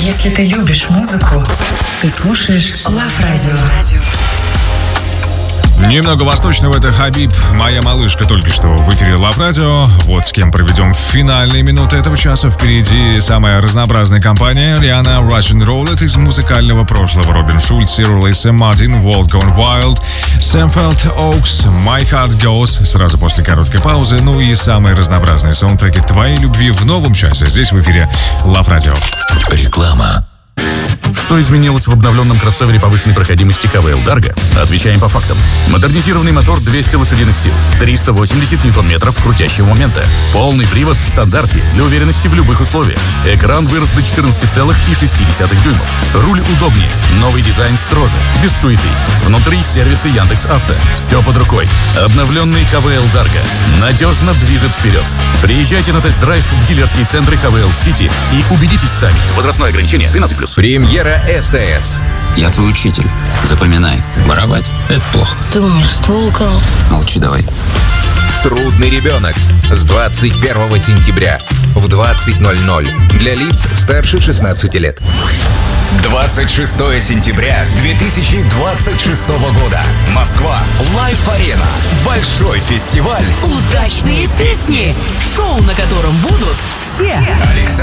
Если ты любишь музыку, ты слушаешь Love Radio. Немного восточного — это Хабиб, моя малышка, только что в эфире Love Radio. Вот с кем проведем финальные минуты этого часа. Впереди самая разнообразная компания: Риhanna, Russian Roulette из музыкального прошлого, Робин Шульц, Cyril и Сэм Мартин, World Gone Wild, Сэмфилд Оукс, My Heart Goes сразу после короткой паузы. Ну и самые разнообразные саундтреки твоей любви в новом часе здесь в эфире Love Radio. Реклама. Что изменилось в обновленном кроссовере повышенной проходимости HVL Dargo? Отвечаем по фактам. Модернизированный мотор 200 лошадиных сил, 380 ньютон-метров крутящего момента, полный привод в стандарте для уверенности в любых условиях. Экран вырос до 14,6 дюймов. Руль удобнее, новый дизайн строже, без суеты. Внутри сервисы Яндекс.Авто. Все под рукой. Обновленный HVL Dargo надежно движет вперед. Приезжайте на тест-драйв в дилерские центры HVL City и убедитесь сами. Возрастное ограничение 13+. Премьера СТС. Я твой учитель. Запоминай. Воровать — это плохо. Ты у меня ствол украл. Молчи давай. Трудный ребенок. С 21 сентября в 20:00 для лиц старше 16 лет. 26 сентября 2026 года. Москва. Лайв-арена. Большой фестиваль. Удачные песни. Шоу, на котором будут все.